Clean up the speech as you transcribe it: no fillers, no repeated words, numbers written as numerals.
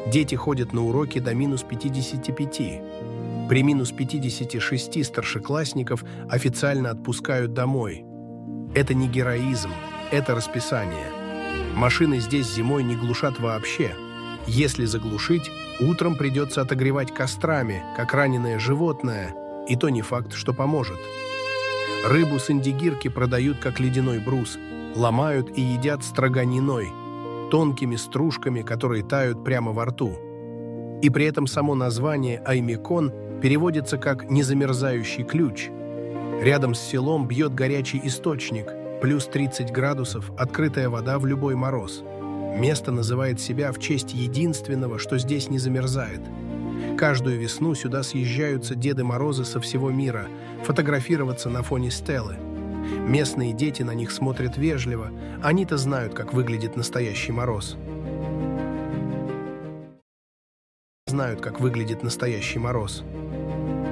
Дети ходят на уроки до минус 55. При минус 56 старшеклассников официально отпускают домой. Это не героизм, это расписание. Машины здесь зимой не глушат вообще. Если заглушить, утром придется отогревать кострами, как раненое животное, и то не факт, что поможет. Рыбу с индигирки продают как ледяной брус, ломают и едят строганиной, тонкими стружками, которые тают прямо во рту. И при этом само название Аймекон переводится как «незамерзающий ключ». Рядом с селом бьет горячий источник, плюс 30 градусов, открытая вода в любой мороз. Место называет себя в честь единственного, что здесь не замерзает. Каждую весну сюда съезжаются Деды Морозы со всего мира фотографироваться на фоне стелы. Местные дети на них смотрят вежливо, они-то знают, как выглядит настоящий мороз. Знают, как выглядит настоящий мороз.